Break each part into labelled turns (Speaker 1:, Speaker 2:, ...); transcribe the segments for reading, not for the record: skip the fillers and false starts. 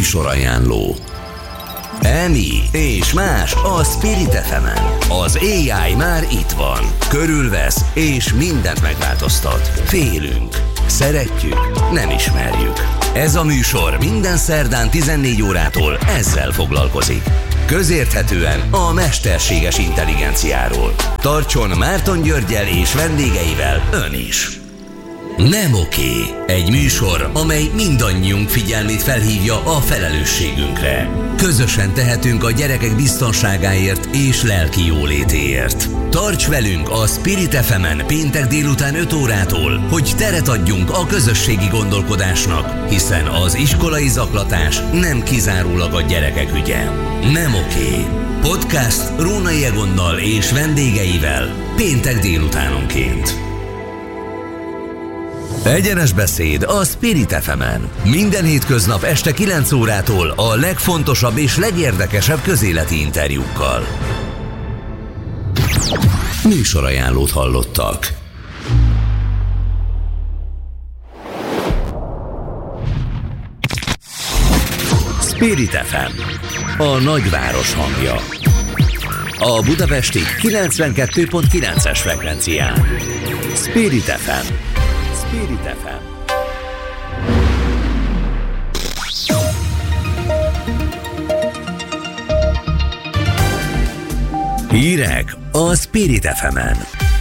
Speaker 1: Műsorajánló. Emi és más a Spirit FM-en. Az AI már itt van. Körülvesz és mindent megváltoztat. Félünk, szeretjük, nem ismerjük. Ez a műsor minden szerdán 14 órától ezzel foglalkozik. Közérthetően a mesterséges intelligenciáról. Tartson Márton Györggyel és vendégeivel ön is. Nem oké. Egy műsor, amely mindannyiunk figyelmét felhívja a felelősségünkre. Közösen tehetünk a gyerekek biztonságáért és lelki jólétéért. Tarts velünk a Spirit FM-en péntek délután 5 órától, hogy teret adjunk a közösségi gondolkodásnak, hiszen az iskolai zaklatás nem kizárólag a gyerekek ügye. Nem oké. Podcast Rónai Egonnal és vendégeivel péntek délutánonként. Egyenes beszéd a Spirit FM-en. Minden hétköznap este 9 órától a legfontosabb és legérdekesebb közéleti interjúkkal. Műsorajánlót hallottak. Spirit FM, a nagyváros hangja. A budapesti 92.9-es frekvencián. Spirit FM. Spirit FM. Hírek a Spirit FM-en.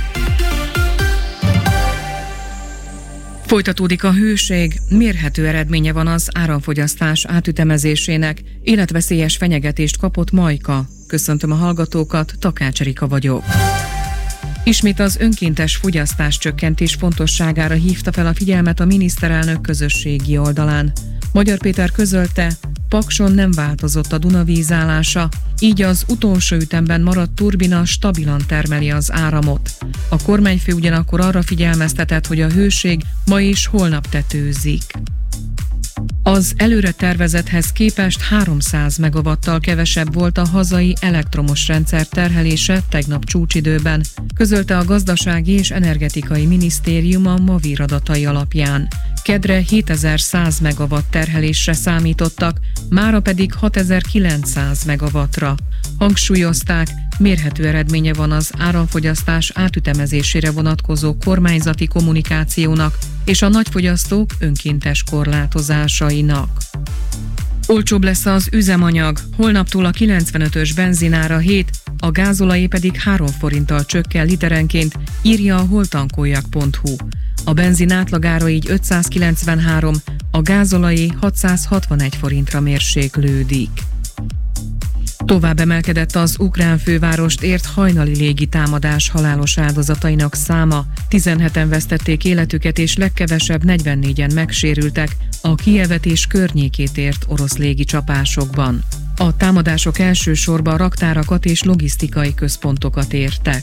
Speaker 2: Folytatódik a hőség, mérhető eredménye van az áramfogyasztás átütemezésének, életveszélyes fenyegetést kapott Majka. Köszöntöm a hallgatókat, Takács Erika vagyok. Ismét az önkéntes fogyasztás csökkentés fontosságára hívta fel a figyelmet a miniszterelnök közösségi oldalán. Magyar Péter közölte, Pakson nem változott a Dunavíz állása, így az utolsó ütemben maradt turbina stabilan termeli az áramot. A kormányfő ugyanakkor arra figyelmeztetett, hogy a hőség ma és holnap tetőzik. Az előre tervezethez képest 300 megawattal kevesebb volt a hazai elektromos rendszer terhelése tegnap csúcsidőben, közölte a Gazdasági és Energetikai Minisztérium a MAVIR adatai alapján. Kedre 7100 megawatt terhelésre számítottak, mára pedig 6900 megawattra. Hangsúlyozták, mérhető eredménye van az áramfogyasztás átütemezésére vonatkozó kormányzati kommunikációnak és a nagyfogyasztók önkéntes korlátozásainak. Olcsóbb lesz az üzemanyag, holnaptól a 95-ös benzinára 7, a gázolajé pedig 3 forinttal csökken literenként, írja a holtankoljak.hu. A benzin átlagára így 593, a gázolajé 661 forintra mérséklődik. Tovább emelkedett az ukrán fővárost ért hajnali légitámadás halálos áldozatainak száma. 17-en vesztették életüket és legkevesebb 44-en megsérültek a Kijevet és környékét ért orosz légicsapásokban. A támadások elsősorban raktárakat és logisztikai központokat értek.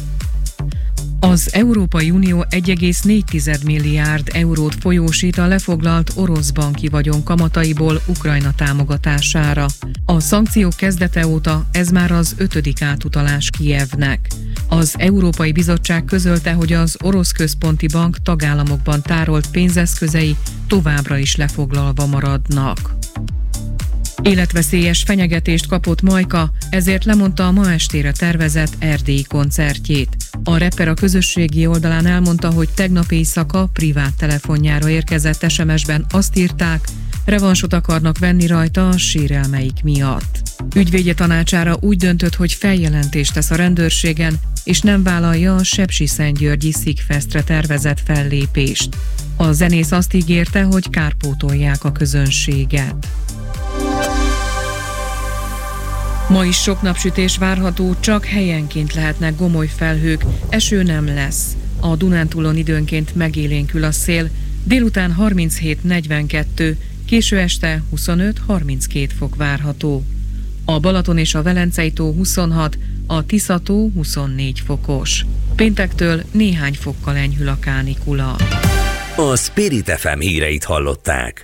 Speaker 2: Az Európai Unió 1,4 milliárd eurót folyósít a lefoglalt orosz banki vagyon kamataiból Ukrajna támogatására. A szankciók kezdete óta ez már az 5. átutalás Kijevnek. Az Európai Bizottság közölte, hogy az orosz központi bank tagállamokban tárolt pénzeszközei továbbra is lefoglalva maradnak. Életveszélyes fenyegetést kapott Majka, ezért lemondta a ma estére tervezett erdélyi koncertjét. A rapper a közösségi oldalán elmondta, hogy tegnap éjszaka privát telefonjára érkezett SMS-ben azt írták, revansot akarnak venni rajta a sérelmeik miatt. Ügyvédje tanácsára úgy döntött, hogy feljelentést tesz a rendőrségen, és nem vállalja a Sepsiszentgyörgyi Szigfestre tervezett fellépést. A zenész azt ígérte, hogy kárpótolják a közönséget. Ma is sok napsütés várható, csak helyenként lehetnek gomoly felhők, eső nem lesz. A Dunántúlon időnként megélénkül a szél, délután 37-42, késő este 25-32 fok várható. A Balaton és a Velencei-tó 26, a Tisza-tó 24 fokos. Péntektől néhány fokkal enyhül a kánikula.
Speaker 1: A Spirit FM híreit hallották.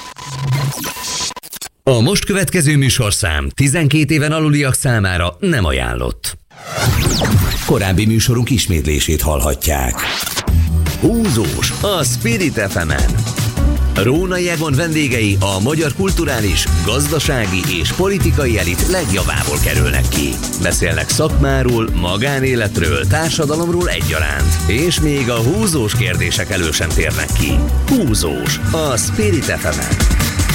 Speaker 1: A most következő műsorszám 12 éven aluliak számára nem ajánlott. Korábbi műsorunk ismétlését hallhatják. Húzós a Spirit FM-en. Rónai Egon vendégei a magyar kulturális, gazdasági és politikai elit legjavából kerülnek ki. Beszélnek szakmáról, magánéletről, társadalomról egyaránt. És még a húzós kérdések elő sem térnek ki. Húzós, a Spirit FM-en.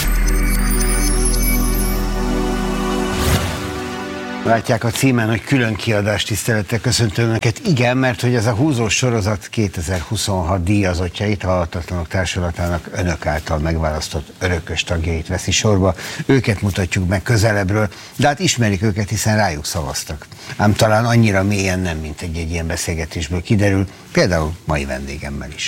Speaker 3: Látják a címen, hogy külön kiadás, tisztelettel köszöntöm Önöket. Igen, mert hogy ez a húzós sorozat 2026 díjazottjait, a Halhatatlanok Társulatának Önök által megválasztott örökös tagjait veszi sorba. Őket mutatjuk meg közelebbről, de hát ismerik őket, hiszen rájuk szavaztak. Ám talán annyira mélyen nem, mint egy ilyen beszélgetésből kiderül, például mai vendégemmel is.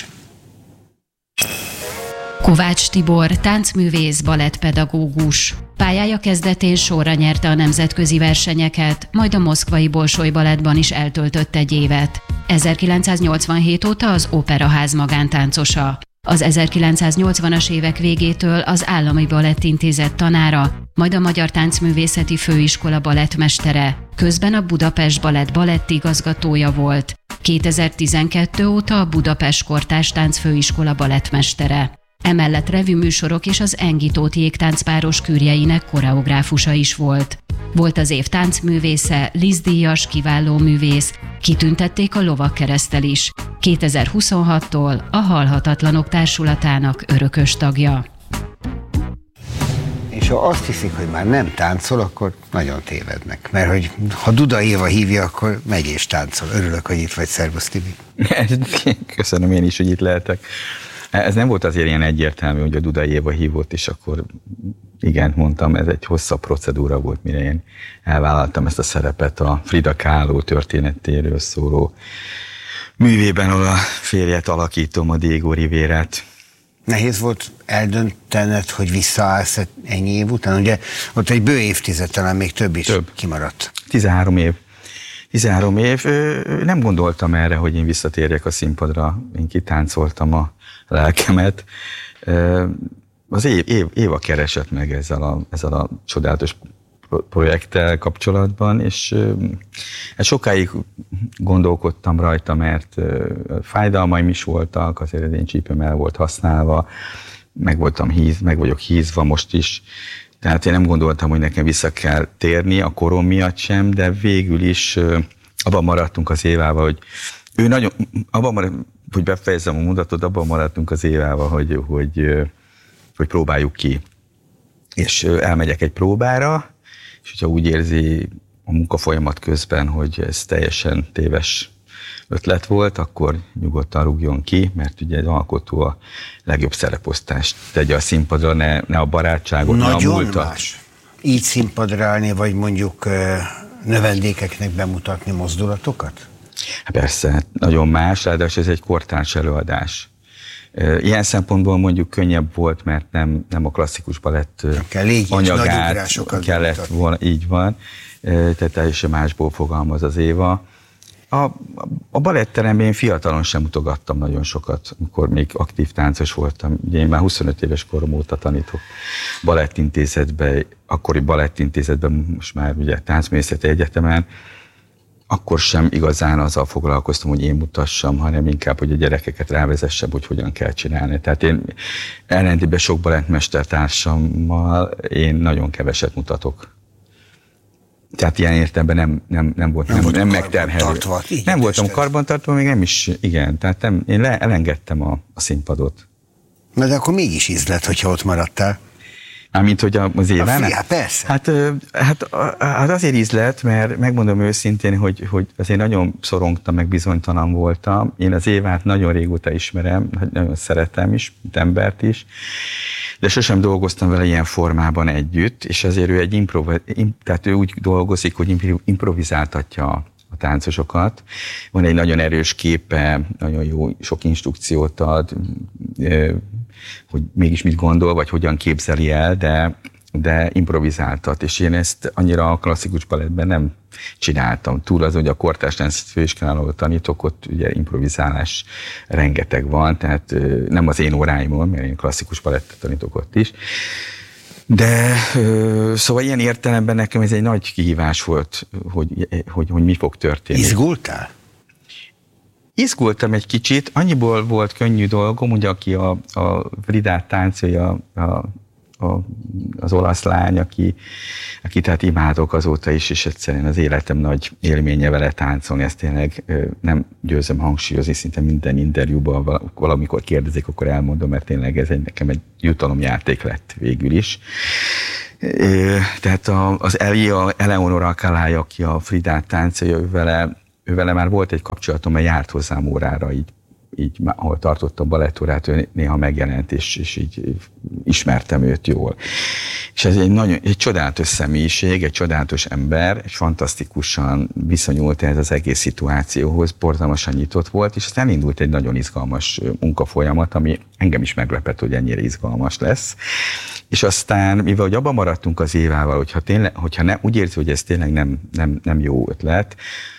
Speaker 4: Kovács Tibor, táncművész, balettpedagógus. Pályája kezdetén sorra nyerte a nemzetközi versenyeket, majd a moszkvai Bolsoj Balettban is eltöltött egy évet. 1987 óta az Operaház magántáncosa. Az 1980-as évek végétől az Állami Balettintézet tanára, majd a Magyar Táncművészeti Főiskola balettmestere. Közben a Budapest Balett balettigazgatója volt. 2012 óta a Budapest Kortárs Táncfőiskola balettmestere. Emellett revüműsorok és az Engitót jégtáncpáros kürjeinek koreográfusa is volt. Volt az év táncművésze, Liszt-díjas kiváló művész, kitüntették a Lovagkereszttel is. 2026-tól a Halhatatlanok Társulatának örökös tagja.
Speaker 3: És ha azt hiszik, hogy már nem táncol, akkor nagyon tévednek. Mert hogy ha Duda Éva hívja, akkor megy és táncol. Örülök, hogy itt vagy. Szervusz, Tibi.
Speaker 5: Köszönöm én is, hogy itt lehetek. Ez nem volt azért ilyen egyértelmű, hogy a Duda Éva hívott, és akkor igent mondtam, ez egy hosszabb procedúra volt, mire én elvállaltam ezt a szerepet a Frida Kahlo történetéről szóló művében, ahol a férjet alakítom, a Diego Rivérát. Nehéz
Speaker 3: volt eldöntened, hogy visszaállsz ennyi év után? Ugye ott egy bő évtized, talán még több is kimaradt.
Speaker 5: 13 év. 13 év. Nem gondoltam erre, hogy én visszatérjek a színpadra. Én kitáncoltam a lelkemet. Az Éva keresett meg ezzel a csodálatos projekttel kapcsolatban, és sokáig gondolkodtam rajta, mert fájdalmaim is voltak, azért az én csípőm el volt használva, meg vagyok hízva most is, tehát én nem gondoltam, hogy nekem vissza kell térni, a korom miatt sem, de végül is abban maradtunk az Évával, hogy ő nagyon, hogy befejezem a mondatot, abban maradtunk az Évával, hogy próbáljuk ki. És elmegyek egy próbára, és hogyha úgy érzi a munkafolyamat közben, hogy ez teljesen téves ötlet volt, akkor nyugodtan rúgjon ki, mert ugye egy alkotó a legjobb szereposztást tegye a színpadra, ne a barátságot,
Speaker 3: nagyon
Speaker 5: ne a múltat.
Speaker 3: Más. Így színpadra állni, vagy mondjuk növendékeknek bemutatni mozdulatokat?
Speaker 5: Persze, nagyon más, ráadásul ez egy kortárs előadás. Ilyen szempontból mondjuk könnyebb volt, mert nem a klasszikus balett anyagát kellett volna, így van, tehát teljesen másból fogalmaz az Éva. A baletteremben én fiatalon sem mutogattam nagyon sokat, amikor még aktív táncos voltam. Ugye én már 25 éves korom óta tanítok balettintézetben, akkori balettintézetben, most már ugye Táncművészeti Egyetemen. Akkor sem igazán azzal foglalkoztam, hogy én mutassam, hanem inkább, hogy a gyerekeket rávezessem, hogy hogyan kell csinálni. Tehát én ellentétben sok balettmestertársammal én nagyon keveset mutatok. Tehát ilyen értelemben nem voltam megterhelő. Nem voltam karbantartva, még nem is, igen. Tehát én elengedtem a színpadot.
Speaker 3: Na de akkor mégis ízlet, hogyha ott maradtál.
Speaker 5: Mint hogy az Éván?
Speaker 3: Persze.
Speaker 5: Hát azért ízlet, mert megmondom őszintén, hogy azért nagyon szorongtam, meg bizonytalan voltam. Én az Évát nagyon régóta ismerem, nagyon szeretem is, mint embert is, de sosem dolgoztam vele ilyen formában együtt, és azért ő tehát ő úgy dolgozik, hogy improvizáltatja a táncosokat. Van egy nagyon erős képe, nagyon jó, sok instrukciót ad, hogy mégis mit gondol, vagy hogyan képzeli el, de improvizáltat, és én ezt annyira a klasszikus balettben nem csináltam. Túl az, hogy a Kortárs Táncfőiskolán, ahol tanítok, ott ugye improvizálás rengeteg van, tehát nem az én óráimon, mert én klasszikus balettet tanítok ott is. De szóval ilyen értelemben nekem ez egy nagy kihívás volt, hogy mi fog történni.
Speaker 3: Izgultál?
Speaker 5: izgultam egy kicsit, annyiból volt könnyű dolgom, ugye aki a Fridát táncolja, az olasz lány, aki tehát imádok azóta is, és egyszerűen az életem nagy élménye vele táncolni, ezt tényleg nem győzöm hangsúlyozni, szinte minden interjúban valamikor kérdezik, akkor elmondom, mert tényleg ez nekem egy jutalomjáték lett végül is. Tehát az Eleonora Calai, aki a Fridát táncolja, ő vele már volt egy kapcsolatom, mert járt hozzám órára, így ahol tartottam balettórát, ő néha megjelent, és így ismertem őt jól. És ez egy csodálatos személyiség, egy csodálatos ember, és fantasztikusan viszonyult ez az egész szituációhoz, borzalmasan nyitott volt, és aztán elindult egy nagyon izgalmas munkafolyamat, ami engem is meglepett, hogy ennyire izgalmas lesz. És aztán, mivel hogy abban maradtunk az Évával, hogyha úgy érzi, hogy ez tényleg nem jó ötlet,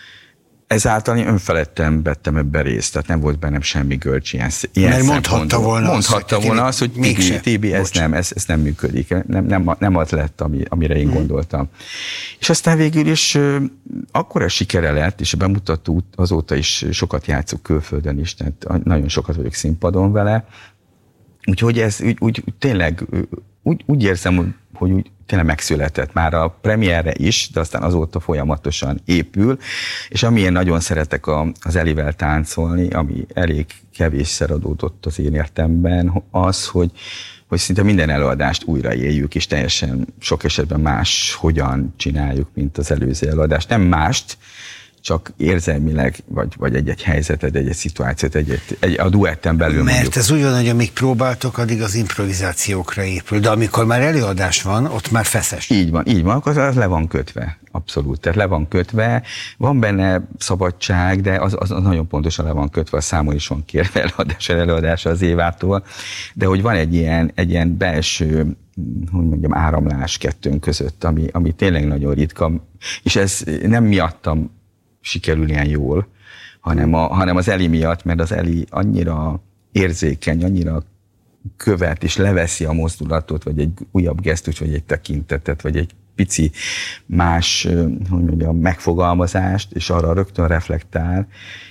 Speaker 5: ezáltal én önfeledten vettem ebben részt, tehát nem volt bennem semmi görcs ilyen
Speaker 3: mert mondhatta volna azt,
Speaker 5: hogy Tibi, ez nem működik, nem az lett, amire én gondoltam. És aztán végül is akkora sikere lett, és a bemutató azóta is sokat játszok külföldön is, tehát nagyon sokat vagyok színpadon vele, úgyhogy ez úgy tényleg úgy érzem, hogy úgy tényleg megszületett már a premierre is, de aztán azóta folyamatosan épül, és ami én nagyon szeretek az Elivel táncolni, ami elég kevésszer adódott az én értemben, az, hogy szinte minden előadást újraéljük, és teljesen sok esetben más hogyan csináljuk, mint az előző előadást. Nem mást, csak érzelmileg, vagy egy helyzetet, egy szituációt, a duetten belül.
Speaker 3: Mert mondjuk. Ez úgy van, hogy amíg próbáltok, addig az improvizációkra épül, de amikor már előadás van, ott már feszes.
Speaker 5: Így van, akkor az le van kötve, abszolút. Tehát le van kötve, van benne szabadság, de az nagyon pontosan le van kötve, a számon is van kérve előadása az Évától, de hogy van egy ilyen belső, hogy mondjam, áramlás kettőnk között, ami tényleg nagyon ritka, és ez nem miattam sikerül ilyen jól, hanem az Eli miatt, mert az Eli annyira érzékeny, annyira követ, és leveszi a mozdulatot, vagy egy újabb gesztus, vagy egy tekintetet, vagy egy pici más, hogy mondjam, megfogalmazást, és arra rögtön reflektál,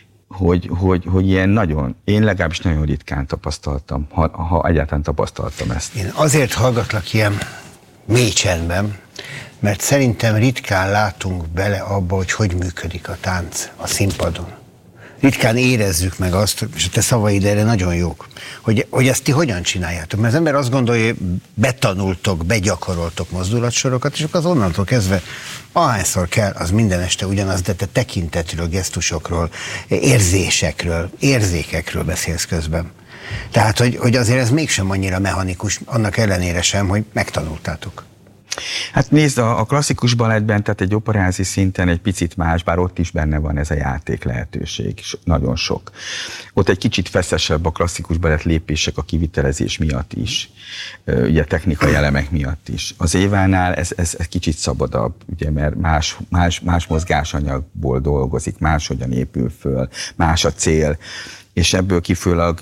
Speaker 5: hogy ilyen nagyon, én legalábbis nagyon ritkán tapasztaltam, ha egyáltalán tapasztaltam ezt.
Speaker 3: Én azért hallgatlak ilyen mély csendben, mert szerintem ritkán látunk bele abba, hogy működik a tánc a színpadon. Ritkán érezzük meg azt, és a te szavaid erre nagyon jók, hogy ezt ti hogyan csináljátok. Mert az ember azt gondolja, hogy betanultok, begyakoroltok mozdulatsorokat, és akkor az onnantól kezdve, ahányszor kell, az minden este ugyanaz, de te tekintetről, gesztusokról, érzésekről, érzékekről beszélsz közben. Tehát, hogy azért ez mégsem annyira mechanikus, annak ellenére sem, hogy megtanultátok.
Speaker 5: Hát nézd, a klasszikus balettben, tehát egy operázi szinten egy picit más, bár ott is benne van ez a játék lehetőség, nagyon sok. Ott egy kicsit feszesebb a klasszikus balett lépések a kivitelezés miatt is, ugye technikai elemek miatt is. Az Évánál ez kicsit szabadabb, ugye, mert más mozgásanyagból dolgozik, máshogyan épül föl, más a cél, és ebből kifolyólag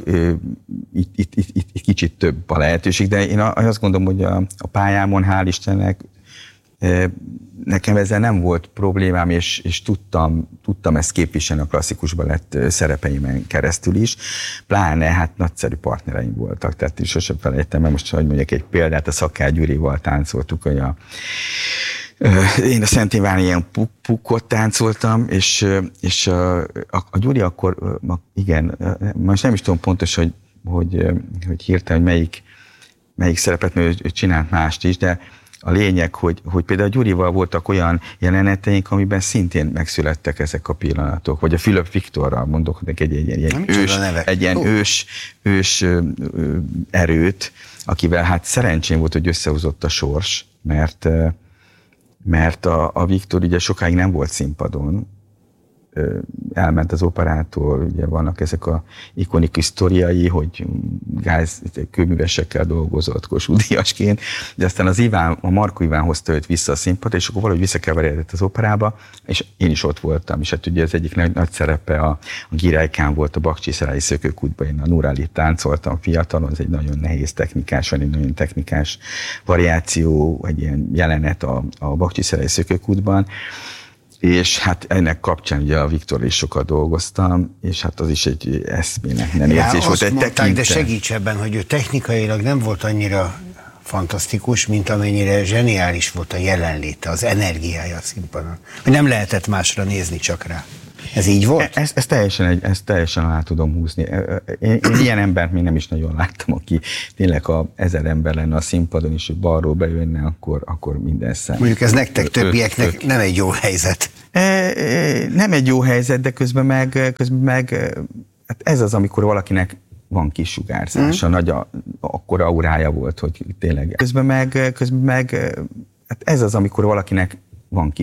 Speaker 5: itt kicsit több a lehetőség, de én azt gondolom, hogy a pályámon, hál' Istennek, nekem ezzel nem volt problémám, és tudtam ezt képviselni a klasszikus balett szerepeimen keresztül is, pláne hát nagyszerű partnereim voltak, tehát is sosem felejtem, mert most, hogy mondjak egy példát, a Szakály Gyurival táncoltuk, hogy én a Szent Iván ilyen pukkot táncoltam, és a Gyuri akkor, igen, most nem is tudom pontos, hogy hirtelen, hogy melyik szerepet, mert ő csinált mást is, de a lényeg, hogy például a Gyurival voltak olyan jeleneteink, amiben szintén megszülettek ezek a pillanatok, vagy a Fülöp Viktorral mondok egy ilyen ős erőt, akivel hát szerencsém volt, hogy összehozott a sors, mert a Viktor ugye sokáig nem volt színpadon, elment az operától, ugye vannak ezek a ikonikus sztoriai, hogy kőművesekkel dolgozott Kossuth Díjasként, de aztán a Markó Iván hozta őt vissza a színpadra, és akkor valahogy visszakeveredett az operába, és én is ott voltam, és hát ugye az egyik nagy szerepe a Girálykán volt a Bakcsiszerái Szökőkútban, én a Nurálit táncoltam fiatalon, ez egy nagyon nehéz technikás, egy nagyon technikás variáció, egy ilyen jelenet a Bakcsiszerái Szökőkútban, És hát ennek kapcsán ugye a Viktorral is sokat dolgoztam, és hát az is egy eszméletlen érzés volt.
Speaker 3: Mondták, de segíts ebben, hogy ő technikailag nem volt annyira fantasztikus, mint amennyire zseniális volt a jelenléte, az energiája a színpadon. Hogy nem lehetett másra nézni csak rá. Ez így volt?
Speaker 5: Ezt teljesen alá tudom húzni. Én ilyen embert még nem is nagyon láttam, aki tényleg, ha 1000 ember lenne a színpadon, és hogy balról bejönne, akkor minden szem.
Speaker 3: Mondjuk ez nektek többieknek nem egy jó helyzet.
Speaker 5: Nem egy jó helyzet, de közben meg hát ez az, amikor valakinek van kis sugárzása, nagy akkor aurája volt, hogy tényleg. Közben meg hát ez az, amikor valakinek van kis